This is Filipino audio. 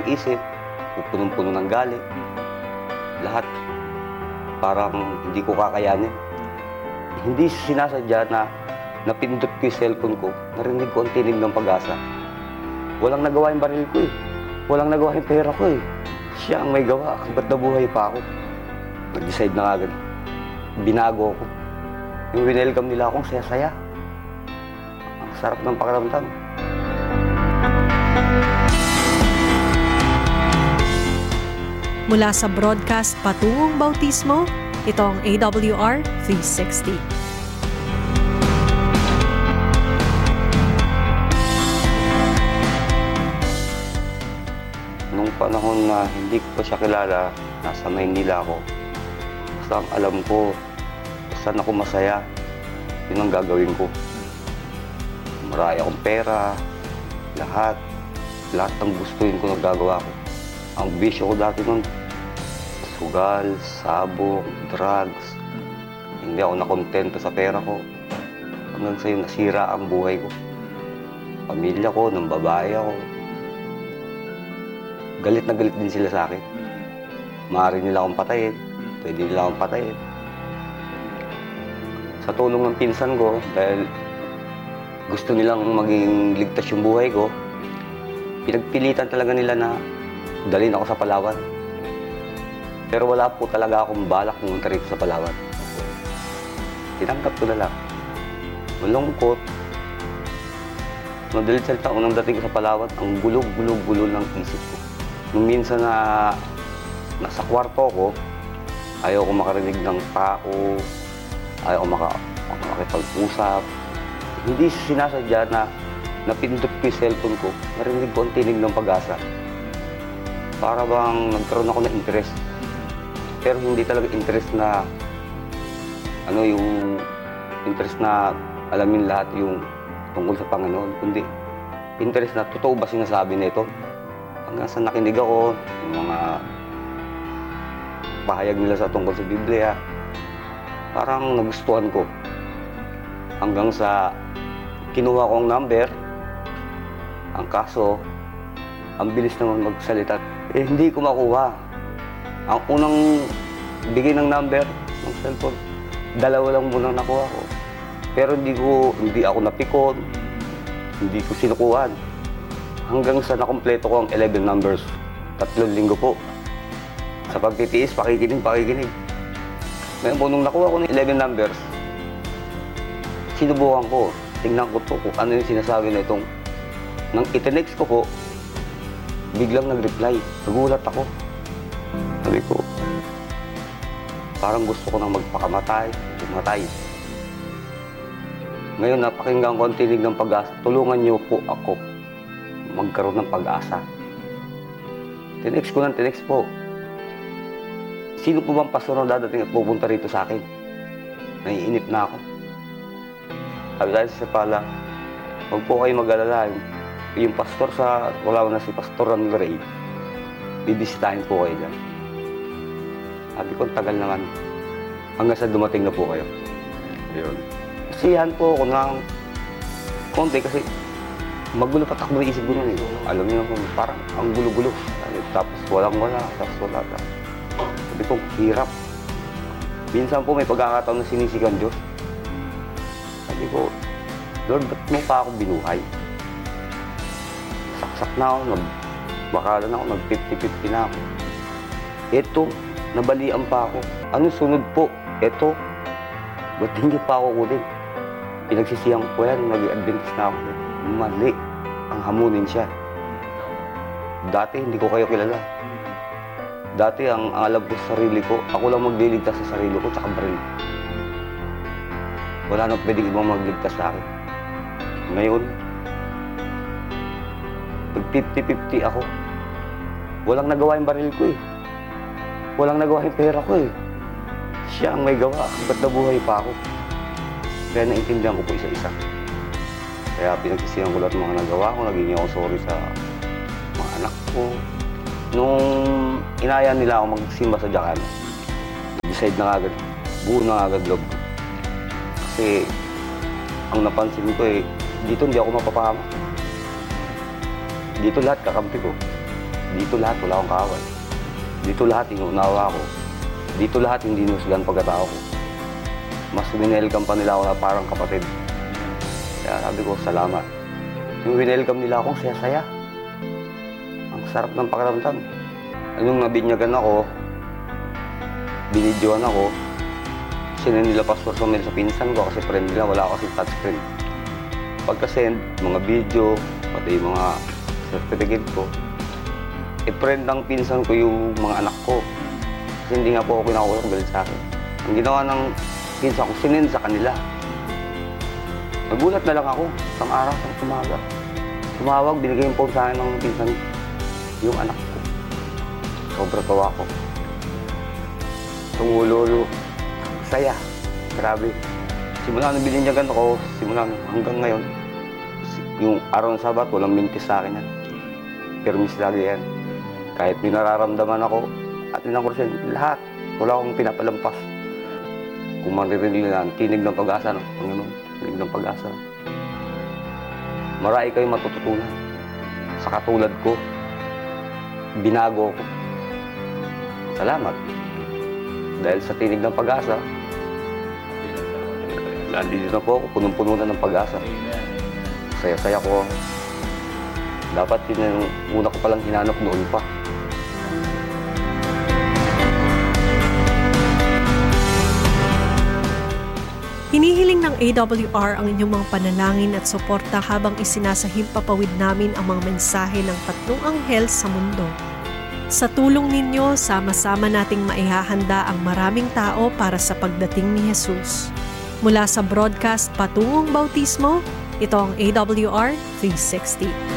isip, punong-puno ng galit. Lahat. Parang hindi ko kakayanin. Hindi sinasadya na napindot ko yung cellphone ko, narinig ko ang tinig ng Pag-asa. Walang nagawa yung baril ko eh. Walang nagawa yung pera ko eh. Siya ang may gawa. Ba't nabuhay pa ako? Nag-decide na agad. Binago ako. Yung winelcome nila akong saya-saya. Ang sarap ng pakiramdam. Mula sa broadcast patungong bautismo, ito ang AWR 360. Nung panahon na hindi ko pa siya kilala, nasa Maynila ako. Basta ang alam ko, saan ako masaya, yun ang gagawin ko. Marami akong pera, lahat ng gustuin ko nagagawa ko. Ang bisyo ko dati nun, sugal, sabong, drugs. Hindi ako nakontento sa pera ko. Hanggang sa'yo nasira ang buhay ko. Pamilya ko, ng babae ako. Galit na galit din sila sa akin. Maaari nila akong patayin. Pwede nila akong patayin. Sa tulong ng pinsan ko, dahil gusto nilang maging ligtas yung buhay ko, pinagpilitan talaga nila na dalhin ako sa Palawan. Pero wala po talaga akong balak pumunta rito sa Palawan. Tinanggap ko na lang. Malungkot. Madalit salita, unang dating ko sa Palawan, ang gulo ng isip ko. Nung minsan na nasa kwarto ko, ayaw ko makarinig ng tao, ayaw ko makipag-usap. Hindi sinasadya na napindot ko yung cellphone ko, narinig ko ang tinig ng Pag-asa. Para bang nagkaroon ako ng interest. Pero hindi talaga interest na, yung interest na alamin lahat yung tungkol sa Panginoon. Kundi interest na totoo ba sinasabi nito? Hanggang sa nakinig ako, yung mga pahayag nila sa tungkol sa Biblia, parang nagustuhan ko. Hanggang sa kinuha kong number, ang kaso, ang bilis naman magsalita. Hindi ko makuha. Ang unang bigay ng number ng cellphone, 2 lang munang nakuha ko. Pero hindi ako napikon, hindi ko sinukuhan. Hanggang sa nakumpleto ko ang 11 numbers. 3 linggo po. Sa pagtitiis, pakikinig. Ngayon po, nung nakuha ko ng 11 numbers, sinubukan ko. Tingnan ko po kung ano yung sinasabi na itong. Nang itinext ko po, biglang nag-reply. Nagulat ako. Sabi ko, parang gusto ko nang magpakamatay, pumatay. Ngayon, napakinggan ko ang tinig ng Pag-asa. Tulungan niyo po ako magkaroon ng pag-asa. Tinext ko ng tinext po. Sino po bang pastor na dadating at pupunta rito sa akin? Naiinip na ako. Sabi tayo sa Pala, huwag po kayo mag-alala. Yung pastor wala na si Pastor Ron Ray, bibisitahin po kayo dyan. Sabi ko, tagal naman. Hanggang sa dumating na po kayo. Ayun. Kasiyahan po ako ng konti kasi magulo pa takbo ng isip ko nun eh. Alam niyo naman, parang ang gulo-gulo. Tapos walang-wala, tapos wala. Sabi ko, hirap. Minsan po may pagkakataon na sinisikan Diyos. Sabi ko, Lord, ba't mo pa ako binuhay? Saksak na ako, bakala na ako, nag-50-50 na ako. Eto, nabalian pa ako. Ano sunod po? Eto, ba't hindi pa ako kunin? Pinagsisiyang ko yan, nag-adventist na ako. Mali, ang hamunin siya. Dati hindi ko kayo kilala. Dati ang alam ko sa sarili ko, ako lang magliligtas sa sarili ko, tsaka baril. Wala nang pwedeng ibang magligtas sa akin. Ngayon, nag-50-50 ako. Walang nagawa yung baril ko eh. Walang nagawa yung pera ko eh. Siya ang may gawa. Ba't nabuhay pa ako? Kaya naintindihan ko po isa-isa. Kaya pinagsisihan ko lahat ng mga nagawa ko. Naging ako sorry sa mga anak ko. Nung inaya nila ako magsimba sa Jacan, decide na agad. Buo na agad loob ko. Kasi ang napansin ko dito hindi ako mapapahama. Dito lahat kakampi ko. Dito lahat wala akong kaaway. Dito lahat inuunawa ko. Dito lahat hindi nusgan pagkatao ko. Mas winelcome pa nila ako na parang kapatid. Kaya sabi ko, salamat. Yung winelcome nila akong saya-saya. Ang sarap ng pakiramdam. Yung nabinyagan ako, binidyoan ako, sinend nila Pastor Romel sa pinsan ko kasi friend nila, wala ako kasi touchscreen. Pagka-send, mga video, pati yung mga certificate ko, i-friend ng pinsan ko yung mga anak ko. Kasi hindi nga po ako kinakulong galit sa akin. Ang ginawa ng pinsan ko, sinend sa kanila. Nagulat na lang ako, isang araw, isang umaga. Tumawag, binigay yung phone sa akin ng pinsan yung anak ko. Sobra tawa ko. Tumulo, saya. Grabe. Simula nung bininyagan ako, simula hanggang ngayon, yung araw ng Sabat, walang mintis sa akin yan. Permis lagi yan. Kahit may nararamdaman ako, at ng kursin, lahat. Wala akong pinapalampas. Kung maririnig nila, tinig ng pag-asa, no? Panginoon, tinig ng pag-asa. Marami kayong matututunan. Sa katulad ko, binago ko. Salamat. Dahil sa tinig ng pag-asa, nandito na po ako, punong-puno na ng pag-asa. Saya-saya ko. Dapat yun yung una ko palang hinanap noon pa. Hinihiling ng AWR ang inyong mga panalangin at suporta habang isinasahim-papawid namin ang mga mensahe ng tatlong anghel sa mundo. Sa tulong ninyo, sama-sama nating maihahanda ang maraming tao para sa pagdating ni Jesus. Mula sa broadcast Patungong Bautismo, ito ang AWR 360.